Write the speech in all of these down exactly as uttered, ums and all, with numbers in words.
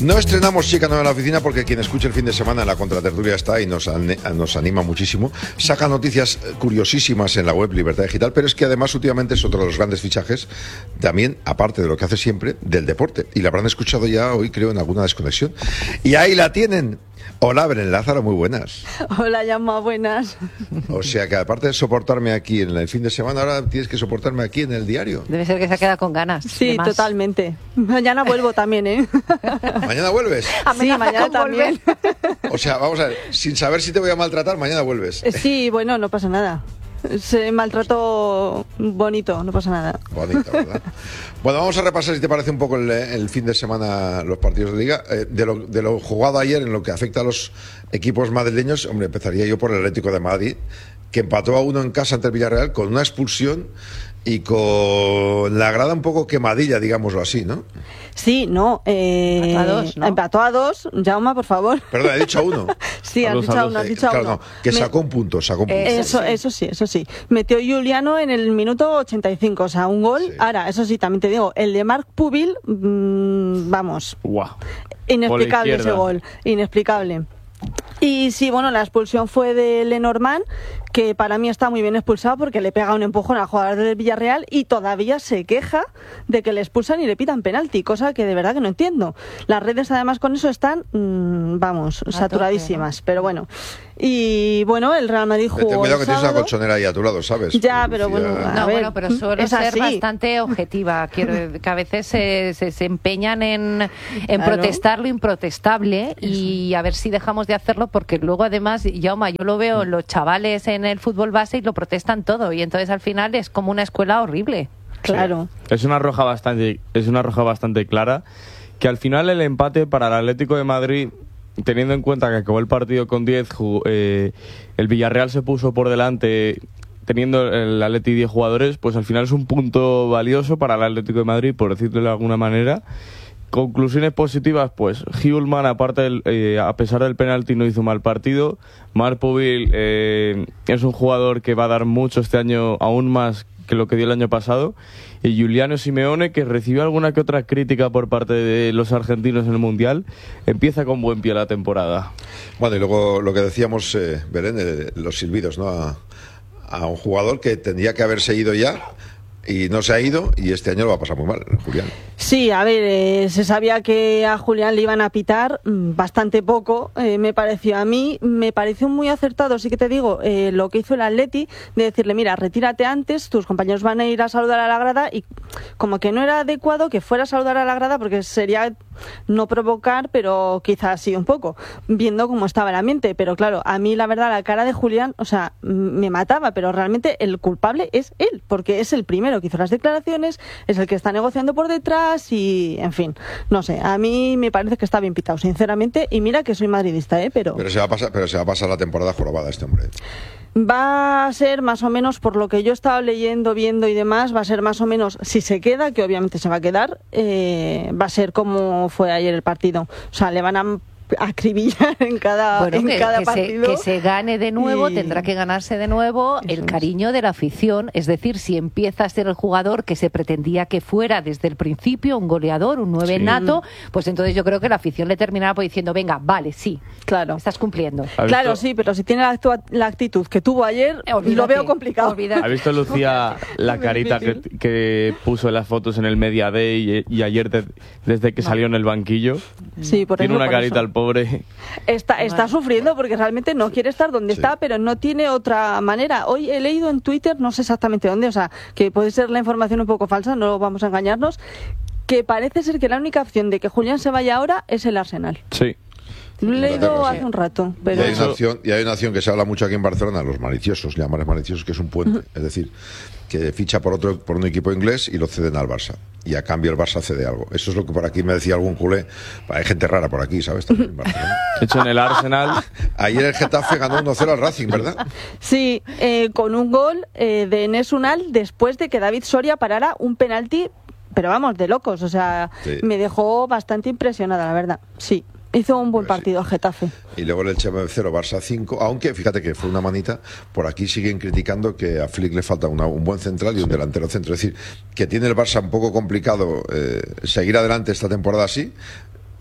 No estrenamos Chica Nueva en la oficina porque quien escuche el fin de semana en la contratertulia está y nos, an- nos anima muchísimo. Saca noticias curiosísimas en la web Libertad Digital, pero es que además últimamente es otro de los grandes fichajes, también, aparte de lo que hace siempre, del deporte. Y la habrán escuchado ya hoy, creo, en alguna desconexión. Y ahí la tienen. Hola, Belén Lázaro, muy buenas. Hola, Llama, buenas. O sea que aparte de soportarme aquí en el fin de semana, ahora tienes que soportarme aquí en el diario. Debe ser que se ha quedado con ganas. Sí, totalmente. Mañana vuelvo también, ¿eh? ¿Mañana vuelves? Sí, mañana también. O sea, vamos a ver, sin saber si te voy a maltratar, mañana vuelves. Sí, bueno, no pasa nada. Se maltrato bonito, no pasa nada. Bonito, ¿verdad? Bueno, vamos a repasar, si te parece, un poco el, el fin de semana, los partidos de Liga. Eh, de, lo, de lo jugado ayer en lo que afecta a los equipos madrileños, hombre, empezaría yo por el Atlético de Madrid, que empató a uno en casa ante el Villarreal con una expulsión y con la grada un poco quemadilla, digámoslo así, ¿no? Sí, no. Eh, empató a dos, ¿no? Empató a dos. Jaume, por favor. Perdón, he dicho a uno. Sí, has dicho a uno, has dicho a Claro, uno. no, que Me- sacó un punto, sacó un punto. Eso, eso sí, eso sí. Metió Juliano en el minuto ochenta y cinco, o sea, un gol. Sí. Ahora, eso sí, también te digo, el de Marc Pubil, mmm, vamos, Guau. inexplicable ese izquierda. gol, inexplicable. Y sí, bueno, la expulsión fue de Lenormand, que para mí está muy bien expulsado porque le pega un empujón al jugador del Villarreal y todavía se queja de que le expulsan y le pitan penalti, cosa que de verdad que no entiendo. Las redes además con eso están, mmm, vamos, A saturadísimas, tope, ¿no? pero bueno. Y bueno, el Real Madrid Ten jugó cuidado el que tienes una sábado. colchonera ahí a tu lado, ¿sabes? Ya, pero Lucía. bueno, a No, ver, bueno, pero suelo es ser así. bastante objetiva. Quiero que a veces se, se, se empeñan en, en Claro. protestar lo improtestable y a ver si dejamos de hacerlo, porque luego además, Jaume, yo lo veo en los chavales en el fútbol base y lo protestan todo y entonces al final es como una escuela horrible. Claro. Es una roja bastante, es una roja bastante clara, que al final el empate para el Atlético de Madrid, teniendo en cuenta que acabó el partido con diez, jugó- eh, el Villarreal se puso por delante teniendo el Atleti diez jugadores, pues al final es un punto valioso para el Atlético de Madrid, por decirlo de alguna manera. Conclusiones positivas, pues Hjulman, aparte del, eh, a pesar del penalti, no hizo mal partido. Marc Pubil eh, es un jugador que va a dar mucho este año, aún más que lo que dio el año pasado. Y Giuliano Simeone, que recibió alguna que otra crítica por parte de los argentinos en el Mundial, empieza con buen pie la temporada. Bueno, y luego lo que decíamos, eh, Belén, eh, los silbidos, ¿no? A, a un jugador que tendría que haberse ido ya y no se ha ido, y este año lo va a pasar muy mal, Julián. Sí, a ver, eh, se sabía que a Julián le iban a pitar mm, bastante poco, eh, me pareció a mí, me pareció muy acertado, sí que te digo, eh, lo que hizo el Atleti, de decirle, mira, retírate antes, tus compañeros van a ir a saludar a la grada, y como que no era adecuado que fuera a saludar a la grada, porque sería no provocar, pero quizás sí un poco, viendo cómo estaba el ambiente, pero claro, a mí la verdad la cara de Julián, o sea, mm, me mataba, pero realmente el culpable es él, porque es el primero que hizo las declaraciones, es el que está negociando por detrás y, en fin, no sé, a mí me parece que está bien pitado, sinceramente, y mira que soy madridista, ¿eh? Pero, Pero se va a pasar, pero se va a pasar la temporada jorobada este hombre. va a ser más o menos, por lo que yo he estado leyendo, viendo y demás, va a ser más o menos, si se queda, que obviamente se va a quedar, eh, va a ser como fue ayer el partido, o sea, le van a acribillar en cada, Bueno, en que, cada que se, partido. que se gane de nuevo, y- tendrá que ganarse de nuevo Eso el es. cariño de la afición. Es decir, si empieza a ser el jugador que se pretendía que fuera desde el principio, un goleador, un nueve Sí. nato, pues entonces yo creo que la afición le terminará pues diciendo, venga, vale, sí, Claro. estás cumpliendo. ¿Ha Claro, visto- sí, pero si tiene la, actua- la actitud que tuvo ayer, Eh, olvídate, lo veo complicado. olvídate. ¿Ha visto, Lucía, la Muy carita que, difícil. que puso en las fotos en el Media Day y, y ayer de- desde que salió en el banquillo? Sí, por Tiene eso, una por carita eso. al pobre. Está, está Bueno. sufriendo porque realmente no quiere estar donde Sí. está, pero no tiene otra manera. Hoy he leído en Twitter, no sé exactamente dónde, o sea, que puede ser la información un poco falsa, no vamos a engañarnos, que parece ser que la única opción de que Julián se vaya ahora es el Arsenal. Sí. Lo he leído Inglaterra, sí. hace un rato, Y pero hay, una acción, y hay una acción que se habla mucho aquí en Barcelona, los maliciosos, llamarles maliciosos, que es un puente. Es decir, que ficha por otro por un equipo inglés y lo ceden al Barça. Y a cambio el Barça cede algo. Eso es lo que por aquí me decía algún culé. Hay gente rara por aquí, ¿sabes? También en Barcelona. De hecho, en el Arsenal, Ayer el Getafe ganó uno cero al Racing, ¿verdad? sí, eh, con un gol eh, de Enes Unal después de que David Soria parara un penalti, pero vamos, de locos, o sea, Sí. me dejó bastante impresionada, la verdad, sí. Hizo un buen Pues sí. partido el Getafe. Y luego el Elche cero, Barça cinco, aunque fíjate que fue una manita, por aquí siguen criticando que a Flick le falta una- un buen central y un delantero centro, es decir, que tiene el Barça un poco complicado eh, seguir adelante esta temporada así,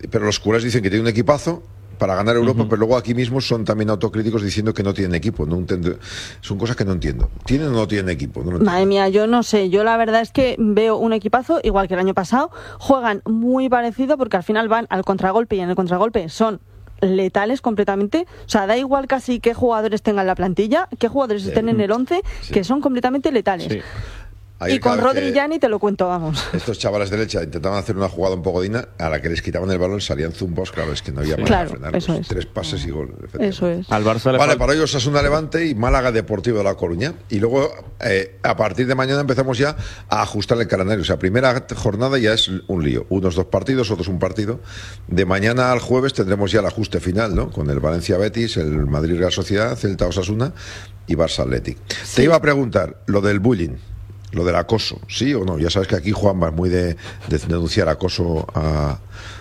pero los culés dicen que tiene un equipazo para ganar Europa, uh-huh. pero luego aquí mismo son también autocríticos diciendo que no tienen equipo. No entiendo, son cosas que no entiendo. ¿Tienen o no tienen equipo? No Madre mía, yo no sé. Yo la verdad es que veo un equipazo, igual que el año pasado. Juegan muy parecido porque al final van al contragolpe y en el contragolpe son letales completamente. O sea, da igual casi qué jugadores tengan la plantilla, qué jugadores estén en el once, sí. que son completamente letales. Sí. Ayer, y con Rodri que ya ni te lo cuento, vamos. Estos chavales de Leche intentaban hacer una jugada un poco digna, a la que les quitaban el balón salían zumbos, claro, es que no había sí. manera Claro, de frenarlos. eso es. Tres pases y gol. Eso es. Al Barça le Vale, falta... para ellos Osasuna Levante y Málaga Deportivo de La Coruña. Y luego, eh, a partir de mañana empezamos ya a ajustar el calendario. O sea, primera jornada ya es un lío. Unos dos partidos, otros un partido. De mañana al jueves tendremos ya el ajuste final, ¿no? Con el Valencia Betis, el Madrid Real Sociedad, Celta Osasuna y Barça Athletic. Sí. Te iba a preguntar lo del bullying. Lo del acoso, ¿sí o no? Ya sabes que aquí Juanma es muy de, de denunciar acoso a,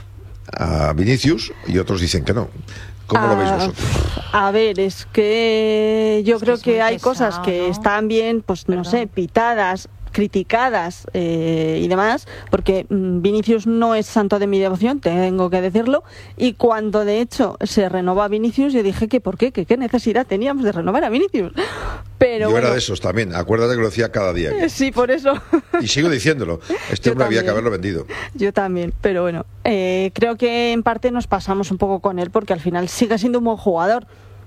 a Vinicius y otros dicen que no. ¿Cómo ah, lo veis vosotros? A ver, es que yo es creo que, que hay pesado, cosas que ¿no? están bien, pues Perdón. no sé, pitadas, criticadas eh, y demás, porque mmm, Vinicius no es santo de mi devoción, tengo que decirlo, y cuando de hecho se renovó a Vinicius, yo dije que por qué, que qué necesidad teníamos de renovar a Vinicius. Pero yo bueno, era de esos también, acuérdate que lo decía cada día. Aquí. Sí, por eso. Y sigo diciéndolo, este yo hombre también. había que haberlo vendido. Yo también, pero bueno, eh, creo que en parte nos pasamos un poco con él, porque al final sigue siendo un buen jugador.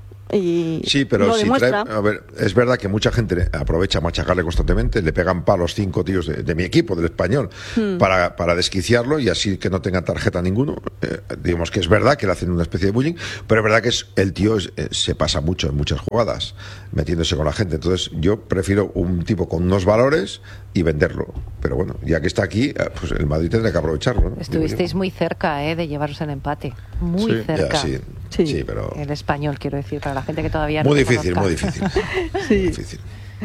Y sí, pero lo si demuestra. trae, a ver, es verdad que mucha gente aprovecha a machacarle constantemente, le pegan palos cinco tíos de, de mi equipo, del Español, hmm. para, para desquiciarlo y así que no tenga tarjeta ninguno. Eh, digamos que es verdad que le hacen una especie de bullying, pero es verdad que es, el tío es, eh, se pasa mucho en muchas jugadas, metiéndose con la gente. Entonces yo prefiero un tipo con unos valores y venderlo. Pero bueno, ya que está aquí, pues el Madrid tendrá que aprovecharlo, ¿no? Estuvisteis muy cerca eh, de llevaros el empate. Muy sí, cerca. Ya, sí, sí. sí, pero... El español, quiero decir, para la gente que todavía no muy difícil, muy difícil, sí. muy difícil.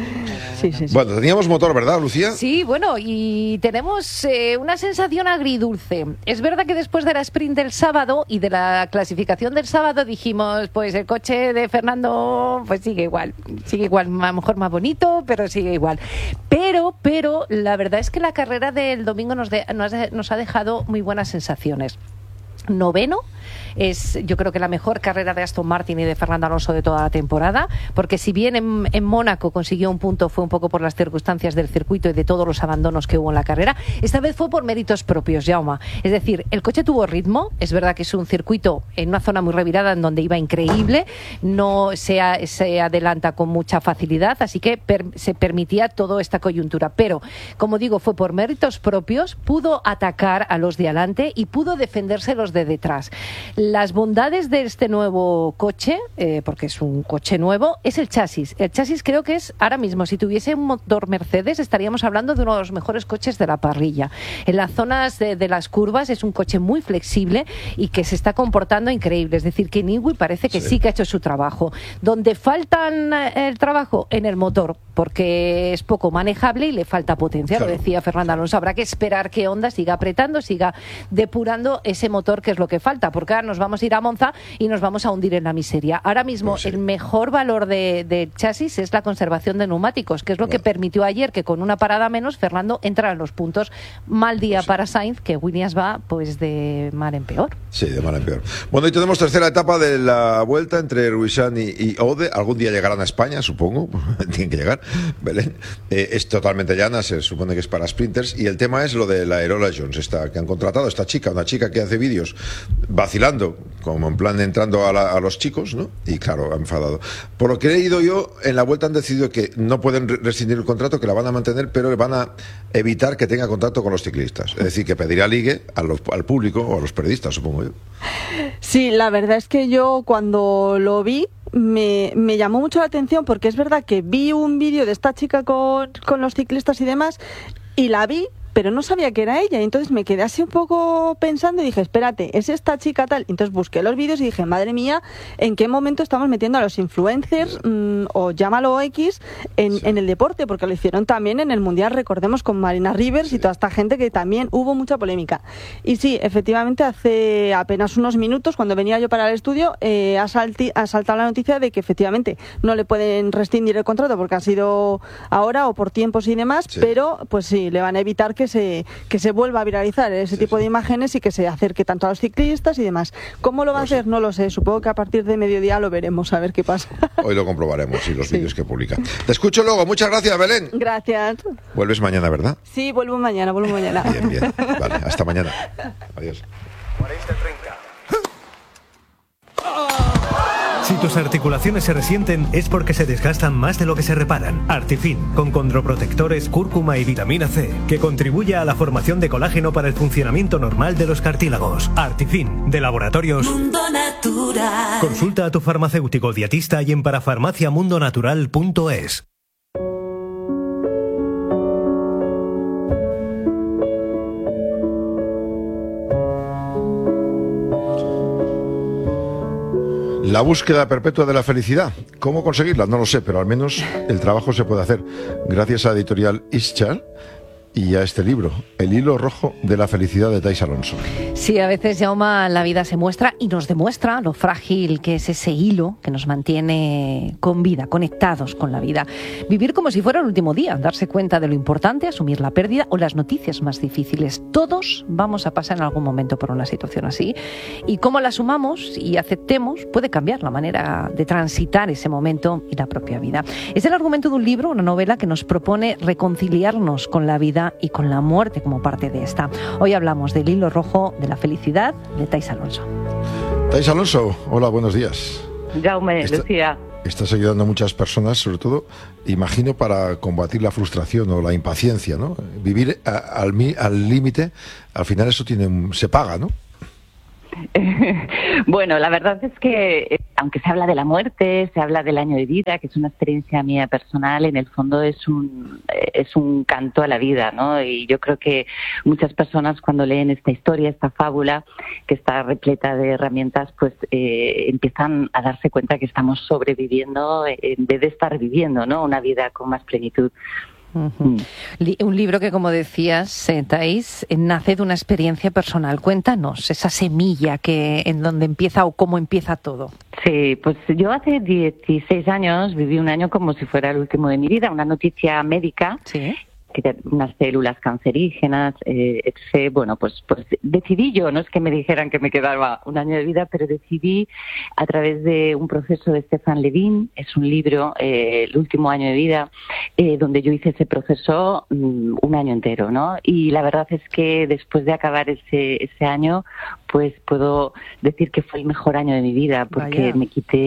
Sí, sí, sí. Bueno, teníamos motor, ¿verdad, Lucía? Sí, bueno, y tenemos eh, una sensación agridulce. Es verdad que después de la sprint del sábado y de la clasificación del sábado dijimos, pues el coche de Fernando pues sigue igual, sigue igual, a lo mejor más bonito, pero sigue igual. Pero, pero la verdad es que la carrera del domingo nos, de, nos, nos ha dejado muy buenas sensaciones. Noveno es, yo creo que la mejor carrera de Aston Martin y de Fernando Alonso de toda la temporada, porque si bien en, en Mónaco consiguió un punto, fue un poco por las circunstancias del circuito y de todos los abandonos que hubo en la carrera, esta vez fue por méritos propios, Jaume. Es decir, el coche tuvo ritmo, es verdad que es un circuito en una zona muy revirada en donde iba increíble, no se, a, se adelanta con mucha facilidad, así que per, se permitía toda esta coyuntura, pero como digo, fue por méritos propios, pudo atacar a los de adelante y pudo defenderse los de detrás. Las bondades de este nuevo coche, eh, porque es un coche nuevo, es el chasis. El chasis creo que es, ahora mismo, si tuviese un motor Mercedes, estaríamos hablando de uno de los mejores coches de la parrilla. En las zonas de, de las curvas es un coche muy flexible y que se está comportando increíble. Es decir, que Newey parece que sí. sí que ha hecho su trabajo. Donde faltan el trabajo, en el motor, porque es poco manejable y le falta potencia. Claro. Lo decía Fernando Alonso. Habrá que esperar que Honda siga apretando, siga depurando ese motor, que es lo que falta, porque ahora nos vamos a ir a Monza y nos vamos a hundir en la miseria. Ahora mismo pues sí. el mejor valor de, de chasis es la conservación de neumáticos, que es lo bueno. que permitió ayer que con una parada menos Fernando entrara en los puntos. Mal día pues sí. para Sainz, que Williams va pues de mal en peor. Sí, de mal en peor. Bueno, y tenemos tercera etapa de la vuelta entre Ruizán y, y Ode. Algún día llegarán a España, supongo. Tienen que llegar. Belén. Eh, es totalmente llana, se supone que es para sprinters. Y el tema es lo de la Aerola Jones, esta, que han contratado, esta chica, una chica que hace vídeos vacilando, como en plan entrando a, la, a los chicos, ¿no? Y claro, ha enfadado. Por lo que he leído yo, en la vuelta han decidido que no pueden rescindir el contrato, que la van a mantener, pero van a evitar que tenga contacto con los ciclistas. Es decir, que pedirá ligue a los, al público o a los periodistas, supongo yo. Sí, la verdad es que yo cuando lo vi me, me llamó mucho la atención, porque es verdad que vi un vídeo de esta chica con, con los ciclistas y demás, y la vi, pero no sabía que era ella, y entonces me quedé así un poco pensando y dije, espérate, ¿es esta chica tal? Entonces busqué los vídeos y dije, madre mía, ¿en qué momento estamos metiendo a los influencers, mmm, o llámalo X, en, sí. en el deporte? Porque lo hicieron también en el Mundial, recordemos, con Marina Rivers sí. y toda esta gente, que también hubo mucha polémica. Y sí, efectivamente, hace apenas unos minutos, cuando venía yo para el estudio, eh, ha, salti- ha saltado la noticia de que efectivamente no le pueden rescindir el contrato porque ha sido ahora o por tiempos y demás, sí. pero pues sí, le van a evitar que que se, que se vuelva a viralizar ese sí, tipo sí. de imágenes y que se acerque tanto a los ciclistas y demás. ¿Cómo lo va pues a hacer? Sí. No lo sé. Supongo que a partir de mediodía lo veremos, a ver qué pasa. Hoy lo comprobaremos y los sí. vídeos que publica. Te escucho luego. Muchas gracias, Belén. Gracias. ¿Vuelves mañana, verdad? Sí, vuelvo mañana, vuelvo mañana. Bien, bien. Vale, hasta mañana. Adiós. cuarenta treinta. Si tus articulaciones se resienten es porque se desgastan más de lo que se reparan. Artifin, con condroprotectores, cúrcuma y vitamina C, que contribuye a la formación de colágeno para el funcionamiento normal de los cartílagos. Artifin, de Laboratorios Mundo Natural. Consulta a tu farmacéutico dietista y en parafarmacia mundo natural punto es. La búsqueda perpetua de la felicidad. ¿Cómo conseguirla? No lo sé, pero al menos el trabajo se puede hacer gracias a Editorial Ischal y a este libro, El hilo rojo de la felicidad, de Thais Alonso. Sí, a veces, Jaume, la vida se muestra y nos demuestra lo frágil que es ese hilo que nos mantiene con vida, conectados con la vida. Vivir como si fuera el último día, darse cuenta de lo importante, asumir la pérdida o las noticias más difíciles. Todos vamos a pasar en algún momento por una situación así. Y cómo la asumamos y aceptemos puede cambiar la manera de transitar ese momento y la propia vida. Es el argumento de un libro, una novela que nos propone reconciliarnos con la vida y con la muerte como parte de esta. Hoy hablamos del hilo rojo de la felicidad de Thais Alonso. Thais Alonso, hola, buenos días. Jaume, Esta, Lucía. Estás ayudando a muchas personas, sobre todo, imagino, para combatir la frustración o la impaciencia, ¿no? Vivir a, al al límite, al final eso tiene se paga, ¿no? Bueno, la verdad es que aunque se habla de la muerte, se habla del año de vida, que es una experiencia mía personal, en el fondo es un es un canto a la vida, ¿no? Y yo creo que muchas personas cuando leen esta historia, esta fábula, que está repleta de herramientas, pues eh, empiezan a darse cuenta que estamos sobreviviendo en vez de estar viviendo, ¿no? Una vida con más plenitud. Uh-huh. Un libro que, como decías, eh, Thais, nace de una experiencia personal. Cuéntanos esa semilla que en donde empieza o cómo empieza todo. Sí, pues yo hace dieciséis años viví un año como si fuera el último de mi vida, una noticia médica. Sí. Que unas células cancerígenas, eh, etcétera. Bueno, pues, pues decidí yo, no es que me dijeran que me quedaba un año de vida, pero decidí a través de un proceso de Stefan Levin, es un libro, eh, el último año de vida, eh, donde yo hice ese proceso um, un año entero, ¿no? Y la verdad es que después de acabar ese, ese año, pues puedo decir que fue el mejor año de mi vida, porque Vaya. me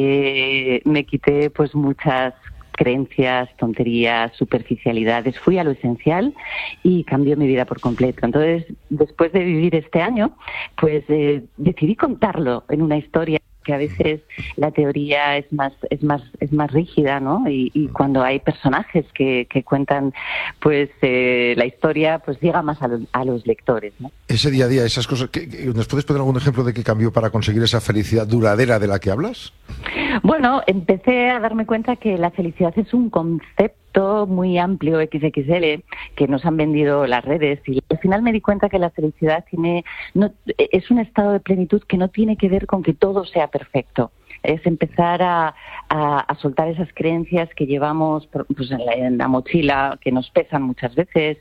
quité, me quité pues muchas creencias, tonterías, superficialidades. Fui a lo esencial y cambió mi vida por completo. Entonces, después de vivir este año, pues eh, decidí contarlo en una historia, que a veces la teoría es más es más es más rígida, ¿no? Y, y cuando hay personajes que, que cuentan pues eh, la historia, pues llega más a, lo, a los lectores, ¿no? Ese día a día, esas cosas, ¿qué, qué, ¿nos puedes poner algún ejemplo de qué cambió para conseguir esa felicidad duradera de la que hablas? Bueno, empecé a darme cuenta que la felicidad es un concepto muy amplio, equis equis ele, que nos han vendido las redes, y al final me di cuenta que la felicidad tiene no, es un estado de plenitud que no tiene que ver con que todo sea perfecto. Es empezar a, a, a soltar esas creencias que llevamos pues, en, la, en la mochila, que nos pesan muchas veces,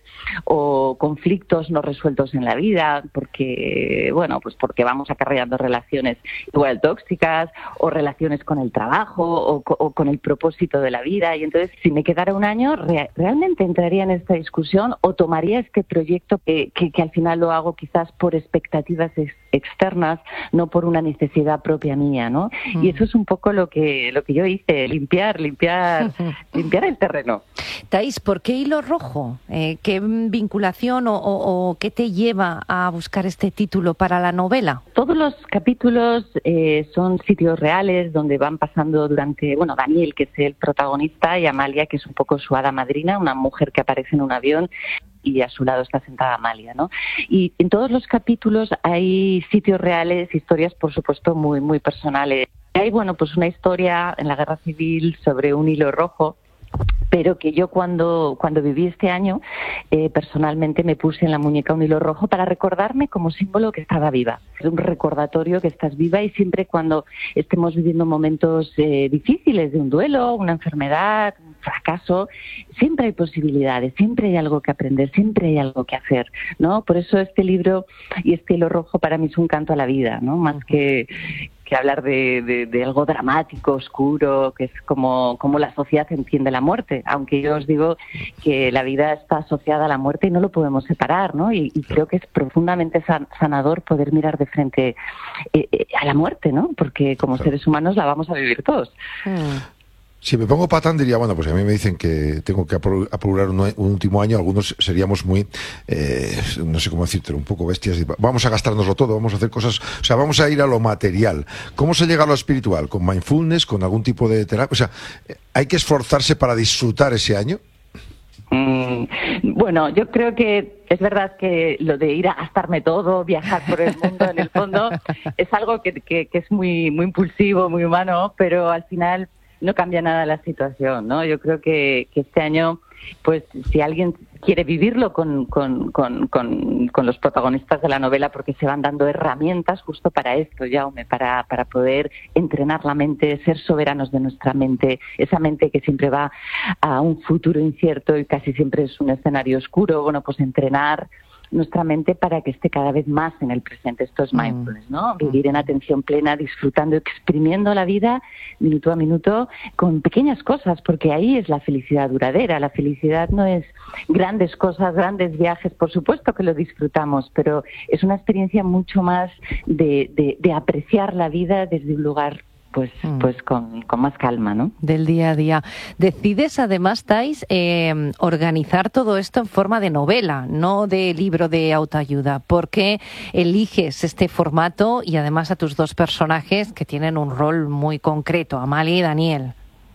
o conflictos no resueltos en la vida, porque bueno, pues porque vamos acarreando relaciones igual tóxicas, o relaciones con el trabajo, o, o con el propósito de la vida. Y entonces, si me quedara un año, re, realmente entraría en esta discusión o tomaría este proyecto que, que, que al final lo hago quizás por expectativas ex, externas, no por una necesidad propia mía, ¿no? Mm. Y eso es un poco lo que lo que yo hice, limpiar, limpiar, limpiar el terreno. Thais, ¿por qué hilo rojo? Eh, ¿Qué vinculación o, o, o qué te lleva a buscar este título para la novela? Todos los capítulos eh, son sitios reales donde van pasando durante, bueno, Daniel, que es el protagonista, y Amalia, que es un poco su hada madrina, una mujer que aparece en un avión, y a su lado está sentada Amalia, ¿no? Y en todos los capítulos hay sitios reales, historias, por supuesto, muy, muy personales. Hay, bueno, pues una historia en la Guerra Civil sobre un hilo rojo pero que yo cuando, cuando viví este año, eh, personalmente me puse en la muñeca un hilo rojo para recordarme como símbolo que estaba viva. Es un recordatorio que estás viva y siempre cuando estemos viviendo momentos eh, difíciles de un duelo, una enfermedad, un fracaso, siempre hay posibilidades, siempre hay algo que aprender, siempre hay algo que hacer, ¿no? Por eso este libro y este hilo rojo para mí es un canto a la vida, ¿no? Más que... que hablar de, de, de algo dramático, oscuro, que es como, como la sociedad entiende la muerte, aunque yo os digo que la vida está asociada a la muerte y no lo podemos separar, ¿no? Y, y creo que es profundamente san, sanador poder mirar de frente eh, eh, a la muerte, ¿no? Porque como claro. seres humanos la vamos a vivir todos. Mm. Si me pongo patán diría, bueno, pues a mí me dicen que tengo que apurar un, un último año, algunos seríamos muy, eh, no sé cómo decírtelo, un poco bestias, y vamos a gastárnoslo todo, vamos a hacer cosas, o sea, vamos a ir a lo material. ¿Cómo se llega a lo espiritual? ¿Con mindfulness? ¿Con algún tipo de terapia? O sea, ¿hay que esforzarse para disfrutar ese año? Mm, bueno, yo creo que es verdad que lo de ir a gastarme todo, viajar por el mundo, en el fondo, es algo que, que, que es muy, muy impulsivo, muy humano, pero al final no cambia nada la situación, ¿no? Yo creo que, que este año, pues, si alguien quiere vivirlo con, con, con, con, con los protagonistas de la novela, porque se van dando herramientas justo para esto, Jaume, para, para poder entrenar la mente, ser soberanos de nuestra mente, esa mente que siempre va a un futuro incierto y casi siempre es un escenario oscuro. Bueno, pues entrenar nuestra mente para que esté cada vez más en el presente. Esto es mindfulness, ¿no? Vivir en atención plena, disfrutando, exprimiendo la vida minuto a minuto con pequeñas cosas, porque ahí es la felicidad duradera. La felicidad no es grandes cosas, grandes viajes, por supuesto que lo disfrutamos, pero es una experiencia mucho más de, de, de apreciar la vida desde un lugar pues mm. pues con, con más calma, ¿no? Del día a día. Decides, además, Thais, eh, organizar todo esto en forma de novela, no de libro de autoayuda. ¿Por qué eliges este formato y además a tus dos personajes que tienen un rol muy concreto, Amalia y Daniel?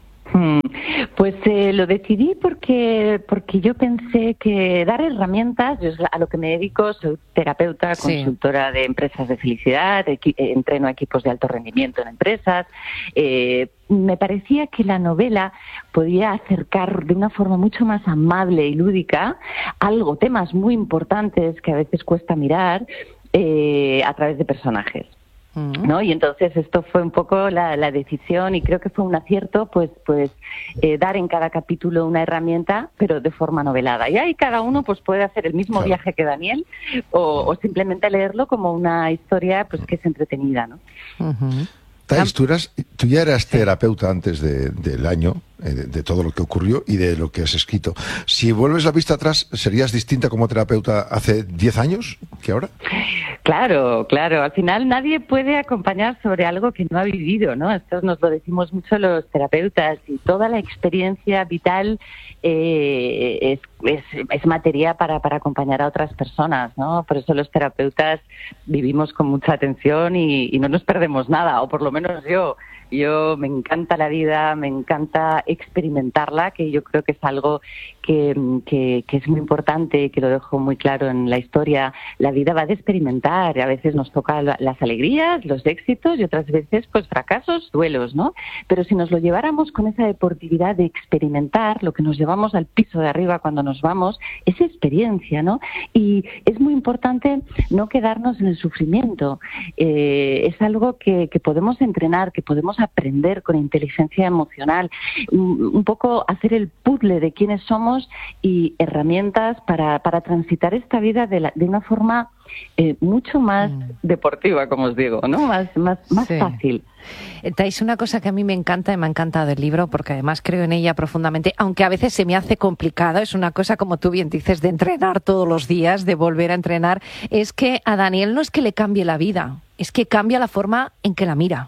Pues eh, lo decidí porque porque yo pensé que dar herramientas, yo a lo que me dedico, soy terapeuta, sí. consultora de empresas de felicidad, equi- entreno a equipos de alto rendimiento en empresas. Eh, me parecía que la novela podía acercar de una forma mucho más amable y lúdica algo, temas muy importantes que a veces cuesta mirar eh, a través de personajes. ¿No? Y entonces esto fue un poco la, la decisión y creo que fue un acierto pues pues eh, dar en cada capítulo una herramienta pero de forma novelada y ahí cada uno pues puede hacer el mismo claro. viaje que Daniel o, o simplemente leerlo como una historia pues que es entretenida, ¿no? Uh-huh. Thais, tú, eras, tú ya eras terapeuta antes de, del año, eh, de, de todo lo que ocurrió y de lo que has escrito. Si vuelves la vista atrás, ¿serías distinta como terapeuta hace diez años que ahora? Claro, claro. Al final nadie puede acompañar sobre algo que no ha vivido, ¿no? Esto nos lo decimos mucho los terapeutas y toda la experiencia vital eh, es, es, es materia para, para acompañar a otras personas, ¿no? Por eso los terapeutas vivimos con mucha atención y, y no nos perdemos nada, o por lo menos yo. Yo me encanta la vida, me encanta experimentarla, que yo creo que es algo que, que, que es muy importante, que lo dejo muy claro en la historia. La vida va de experimentar, a veces nos toca las alegrías, los éxitos y otras veces pues fracasos, duelos, ¿no? Pero si nos lo lleváramos con esa deportividad de experimentar, lo que nos llevamos al piso de arriba cuando nos vamos, es experiencia, ¿no? Y es muy importante no quedarnos en el sufrimiento. Eh, es algo que, que podemos entrenar, que podemos aprender con inteligencia emocional, un, un poco hacer el puzzle de quiénes somos y herramientas para, para transitar esta vida de, la, de una forma eh, mucho más mm. deportiva, como os digo, ¿no? Más, más, más sí. fácil. Thais, una cosa que a mí me encanta y me ha encantado del libro, porque además creo en ella profundamente, aunque a veces se me hace complicado, es una cosa, como tú bien dices, de entrenar todos los días, de volver a entrenar, es que a Daniel no es que le cambie la vida, es que cambia la forma en que la mira.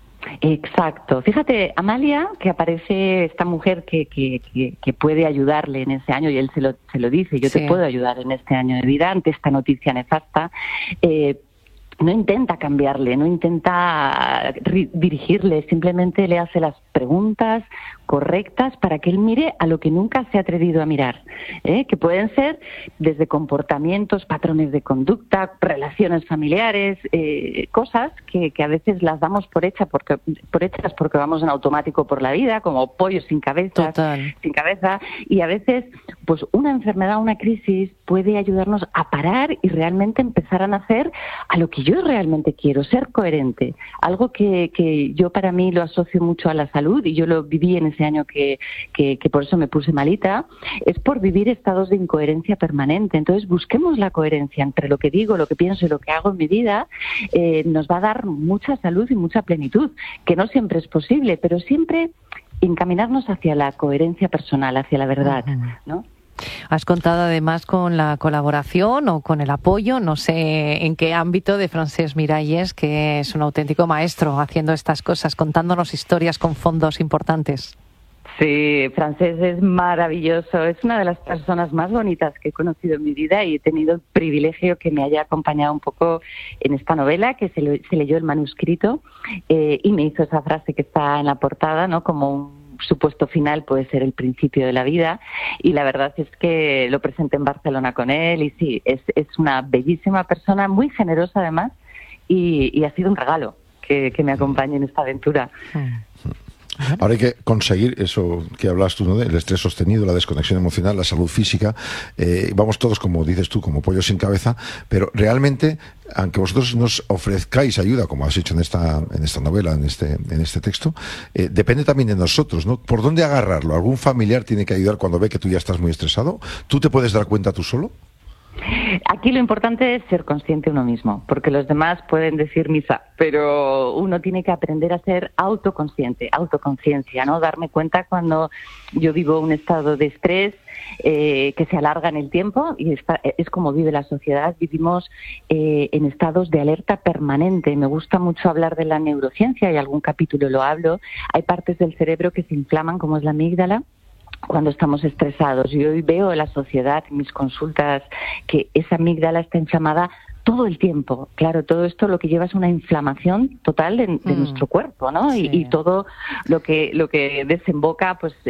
Exacto. Fíjate, Amalia, que aparece esta mujer que, que, que, que puede ayudarle en ese año, y él se lo, se lo dice, yo sí. te puedo ayudar en este año de vida ante esta noticia nefasta, eh, no intenta cambiarle, no intenta dirigirle, simplemente le hace las preguntas correctas para que él mire a lo que nunca se ha atrevido a mirar, ¿eh? Que pueden ser desde comportamientos, patrones de conducta, relaciones familiares, eh, cosas que, que a veces las damos por hecha porque por hechas porque vamos en automático por la vida, como pollo sin cabeza, sin cabeza, y a veces pues una enfermedad, una crisis puede ayudarnos a parar y realmente empezar a nacer a lo que yo realmente quiero, ser coherente, algo que, que yo para mí lo asocio mucho a la salud, y yo lo viví en ese año que, que, que por eso me puse malita, es por vivir estados de incoherencia permanente. Entonces busquemos la coherencia entre lo que digo, lo que pienso y lo que hago en mi vida. Eh, nos va a dar mucha salud y mucha plenitud, que no siempre es posible, pero siempre encaminarnos hacia la coherencia personal, hacia la verdad, ¿no? Has contado además con la colaboración o con el apoyo, no sé en qué ámbito, de Francesc Miralles, que es un auténtico maestro haciendo estas cosas, contándonos historias con fondos importantes. Sí, Francesc es maravilloso, es una de las personas más bonitas que he conocido en mi vida, y he tenido el privilegio que me haya acompañado un poco en esta novela, que se, le, se leyó el manuscrito eh, y me hizo esa frase que está en la portada, ¿no? Como un supuesto final puede ser el principio de la vida, y la verdad es que lo presenté en Barcelona con él, y sí, es, es una bellísima persona, muy generosa además, y, y ha sido un regalo que, que me acompañe en esta aventura. Ahora hay que conseguir eso que hablas tú, ¿no? El estrés sostenido, la desconexión emocional, la salud física. Eh, vamos todos, como dices tú, como pollos sin cabeza, pero realmente, aunque vosotros nos ofrezcáis ayuda, como has hecho en esta en esta novela, en este en este texto, eh, depende también de nosotros, ¿no? ¿Por dónde agarrarlo? ¿Algún familiar tiene que ayudar cuando ve que tú ya estás muy estresado? ¿Tú te puedes dar cuenta tú solo? Aquí lo importante es ser consciente uno mismo, porque los demás pueden decir misa, pero uno tiene que aprender a ser autoconsciente, autoconciencia, ¿no? Darme cuenta cuando yo vivo un estado de estrés eh, que se alarga en el tiempo, y está, es como vive la sociedad. Vivimos eh, en estados de alerta permanente. Me gusta mucho hablar de la neurociencia, y algún capítulo lo hablo. Hay partes del cerebro que se inflaman, como es la amígdala, cuando estamos estresados. Y hoy veo en la sociedad, en mis consultas, que esa amígdala está inflamada todo el tiempo. Claro, todo esto lo que lleva es una inflamación total de, de mm. nuestro cuerpo, ¿no? Sí. Y, y todo lo que lo que desemboca, pues